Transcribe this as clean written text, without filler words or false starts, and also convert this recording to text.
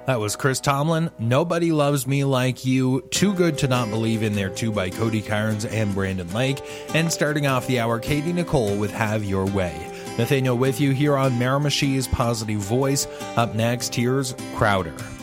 That was Chris Tomlin, Nobody Loves Me Like You, Too Good to Not Believe in There Too by Cody Carnes and Brandon Lake, and starting off the hour, Katie Nicole with Have Your Way. Nathaniel with you here on Miramichi's Positive Voice. Up next, here's Crowder.